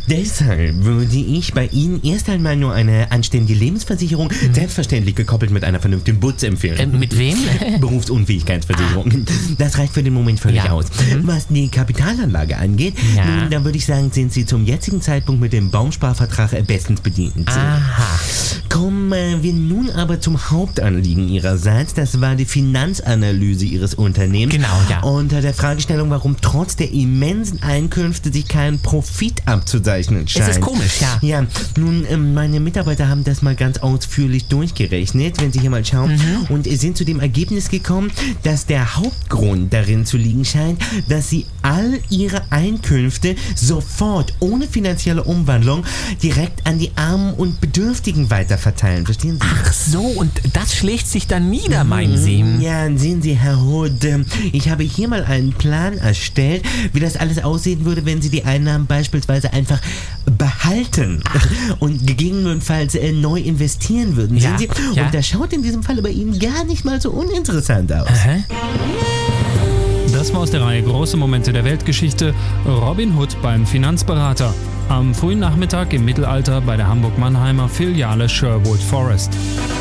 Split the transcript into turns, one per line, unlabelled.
Deshalb würde ich bei Ihnen erst einmal nur eine anständige Lebensversicherung, selbstverständlich gekoppelt mit einer vernünftigen Butz empfehlen.
Mit wem?
Berufsunfähigkeitsversicherung. Das reicht für den Moment völlig aus. Was die Kapitalanlage angeht, nun, da würde ich sagen, sind Sie zum jetzigen Zeitpunkt mit dem Baumsparvertrag bestens bedient.
Aha.
Kommen wir nun aber zum Hauptanliegen Ihrerseits. Das war die Finanzanalyse Ihres Unternehmens.
Genau, ja.
Unter der Fragestellung, warum trotz der immensen Einkünfte sich kein Profit abzuzeichnen scheint.
Das ist komisch, ja.
Ja, nun, meine Mitarbeiter haben das mal ganz ausführlich durchgerechnet, wenn Sie hier mal schauen, und sind zu dem Ergebnis gekommen, dass der Hauptgrund darin zu liegen scheint, dass Sie all Ihre Einkünfte sofort, ohne finanzielle Umwandlung, direkt an die Armen und Bedürftigen weiterverteilen. Verstehen Sie?
Ach so, und das schlägt sich dann nieder, meinen Sie?
Ja, sehen Sie, Herr Hood, ich habe hier mal einen Plan erstellt, wie das alles aussehen würde, wenn Sie die Einnahmen beispielsweise einfach behalten und gegebenenfalls neu investieren würden.
Ja,
sehen Sie?
ja.
Und das schaut in diesem Fall bei Ihnen gar nicht mal so uninteressant aus.
Aha.
Das war aus der Reihe Große Momente der Weltgeschichte. Robin Hood beim Finanzberater. Am frühen Nachmittag im Mittelalter bei der Hamburg-Mannheimer Filiale Sherwood Forest.